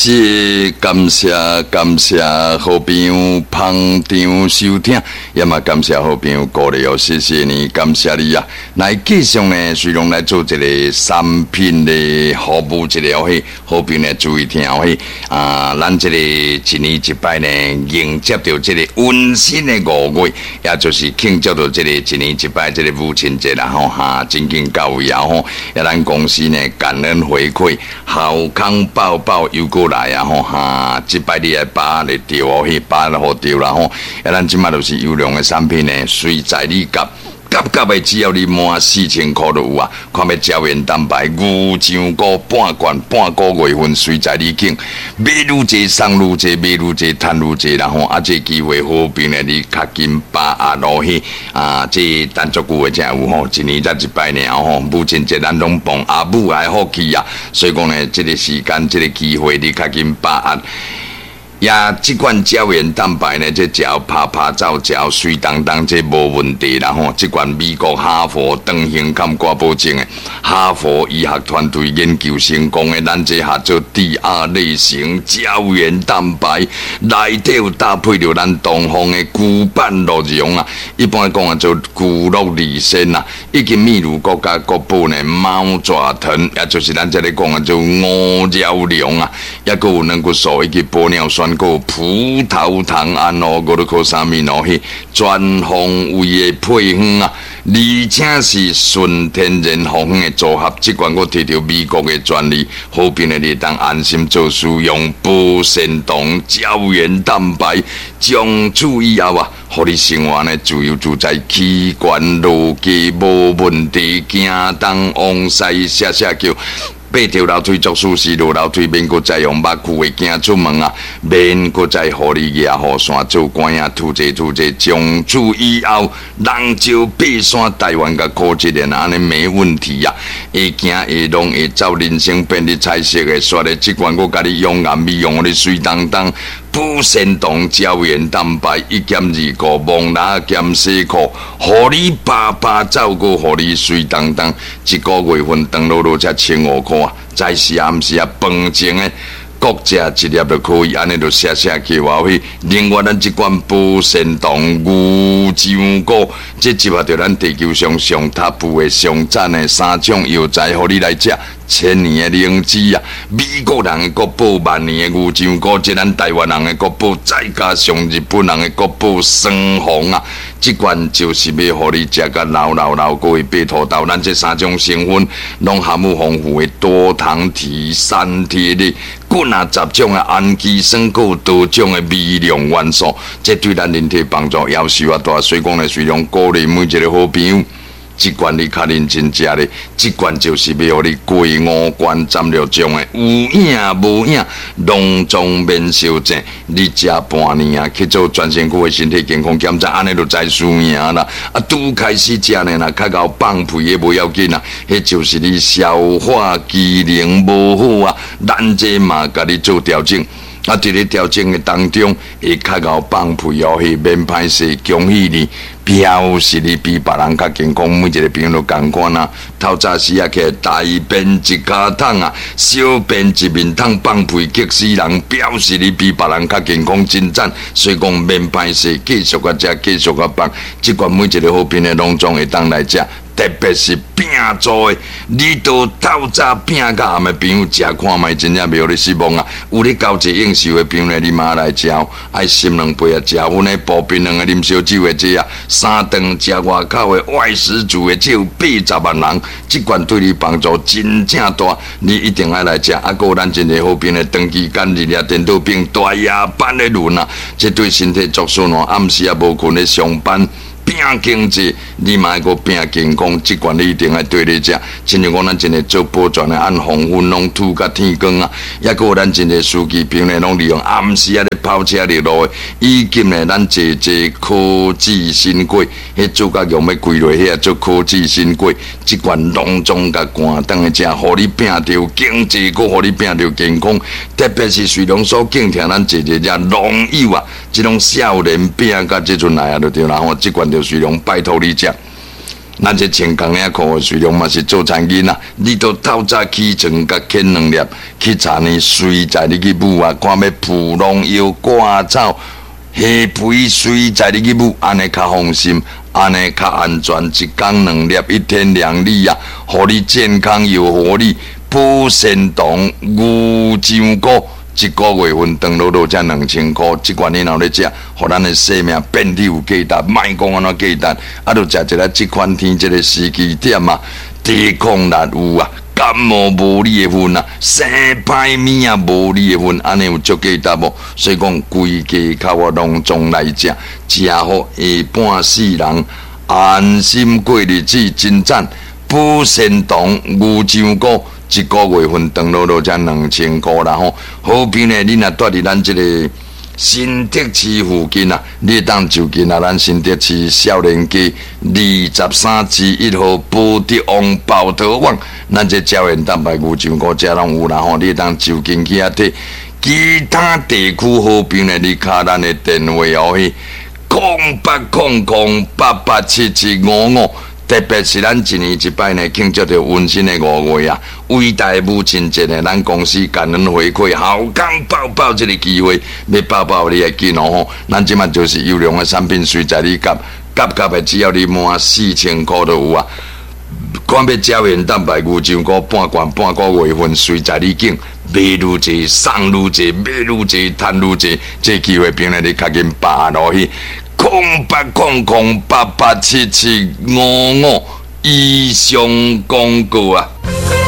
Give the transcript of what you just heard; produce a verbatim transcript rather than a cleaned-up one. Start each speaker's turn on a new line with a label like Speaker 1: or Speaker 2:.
Speaker 1: 是感谢感谢好朋友捧场收听，也嘛感谢好朋友鼓励哦，谢谢你，感谢你啊！来继续呢，随龙来做一个产品的服务一个嘿，好朋友呢注意听嘿啊！咱这个一年一摆呢，迎接到这个温馨的五月，也就是庆祝到这个一年一摆这个母亲节啦吼哈，真经到位啊吼！也咱公司呢感恩回馈，好康抱抱又过来啊吼哈！即摆你来把来丢哦，迄把了好丢啦吼！啊，咱即摆都是优良的产品呢，随在你夹。夹夹的只要你满四千块就有啊！看要胶原蛋白、牛酱菇半罐半个月份，随在你拣，买愈济送愈济，买愈济赚愈济啦吼！啊，这机会好平呢，你较紧把握落去啊！这单足久的才有吼，一年才一摆尔吼，母亲节咱拢帮阿母来福气啊！所以讲呢，这个时间、这个机会，你较紧把握。也即款胶原蛋白呢，这只要拍拍照，只要水当当，这无问题啦吼。即款美国哈佛长型感挂保证的，哈佛医学团队研究成功的，咱这下做第二类型胶原蛋白，内底有搭配着咱东方的古板鹿茸啊，一般讲啊做古鹿里参啊，以及秘鲁国家国宝呢猫爪藤，也就是咱这里讲啊做五鸟茸啊，也个有能够素以及玻尿酸。个葡萄糖胺哦，嗰度靠啥物哦？迄全方位的配方啊，而且是纯天然方的组合。即款我摕到美国的专利，好便的你当安心做使用。保鲜堂胶原蛋白，从此以后啊，互你生活呢自由自在，器官落肌无问题，行动往西写写叫。八条楼梯作舒适，落楼梯免搁再用肉裤的行出门啊，免搁再互你野雨伞做官啊，突者突者，从此以后，人就爬山台湾甲科技的安尼没问题呀、啊。会行会弄会走，人生变得彩色的，煞咧即款我甲你用颜美容的水当当。补肾糖胶原蛋白一减二个，蒙拉减四颗，互你爸爸照顾，互你水当当，一个月份当落落才千五块啊！早时啊，毋是啊，饭前诶。各食一粒就可以，安尼就写写去话去。另外，咱即款保鲜堂牛酱菇，这集合着咱地球上上 top 的、上赞的三种药材，互你来食。千年的灵芝啊，美国人的国宝，万年的牛酱菇，即咱台湾人的国宝，再加上日本人的国宝双红啊，即款就是要互你食个老老老过的白土豆。咱这三种成分，拢含有丰富的多糖体、三铁类。骨啊，十种的氨基酸，有多种的微量元素，这对咱人体帮助要求啊大。所以讲呢，虽然鼓励每一个好朋友，即罐你较认真食咧，即罐就是要互你过五关斩六将的，有影无影，拢总免烧症。你食半年啊，去做全身躯的身体健康检查，安尼就知输赢啦。啊，拄开始食呢，若较够放屁的无要紧啊，迄就是你消化机能无好啊，咱这嘛甲你做调整。啊，伫咧调整的当中，会较够放屁哦，迄免歹势，恭喜你，表示你比别人较健康。每一个朋友都共款啊，透早时啊，起大便一家桶啊，小便一面桶，放屁激死人，表示你比别人较健康真赞。所以讲免歹势，继续个食，继续个放，即款每一个好品的拢总会当来食。特别是拼做的，你都透早拼甲暗的朋友食看卖，真正袂互你失望啊！有咧交际应酬的朋友呢，你妈来食，爱心两杯啊，食阮的薄冰两个啉烧酒的这啊，三顿食外口的外食族的只有八十万人，即款对你帮助真正大，你一定爱来食。啊，个咱真个好朋的长期间日夜电脑屏大夜班的轮啊，这对身体作损哦，暗时也无困咧上班。拼经济，你嘛个拼健康，即款你一定爱对咧食。亲像讲咱真个做保全的，按黄昏拢吐甲天光啊，也个咱真个司机朋友拢利用暗时啊咧跑车入路的，以及呢咱坐坐科技新轨，迄主角用要归落遐做科技新轨，即款拢总甲关灯的食，互你拼着经济，搁互你拼着健康。特别是随龙所敬听咱坐坐遮农友啊，即种少年拼甲即阵来啊，就对啦吼，即款就随龙拜托你食。 咱这穿工仔裤的水龙嘛是做餐囡仔，你都透早起床甲啃两粒去查呢水在你去母啊，看要蒲龙药挂草。虾皮水在你去母，安尼较放心，安尼较安全。一天两粒，一天两粒啊，互你健康又活力。补肾糖、牛樟菇，一个月份当落落才两千块，即款你若咧食，互咱的生命变得有价值。莫讲安怎价值，啊，著食一个即款天即个时机点啊，抵抗力有啊。感冒无你的份啊，生歹面啊无你的份，安尼有足价值无？所以讲，规家靠我拢总来食，食好下半世人安心过日子，真赞。补肾糖、牛樟菇，一个月份当落落才两千块啦吼。好比呢，你若住伫咱即个新德市附近啊，你当就近啊，咱新德市少年街二十三至一号宝德王抱头网，咱这胶原蛋白牛樟菇这拢有啦吼，你当就近去啊摕。其他地区好比呢，你卡咱的电话哦去，空八空空八八七七五五。特别是咱一年一摆呢，庆祝着温馨的五月啊，伟大母亲节呢，咱公司感恩回馈，好康抱抱这个机会，要抱抱你的紧哦吼，咱即马就是优良的产品，随在你夹，夹夹的只要你满四千块就有啊。看要胶原蛋白牛樟菇半罐半个月份，随在你境，买愈济送愈济，买愈济赚愈济，这机会平日你较紧把落去。空八空空八八七七五五以上广告啊！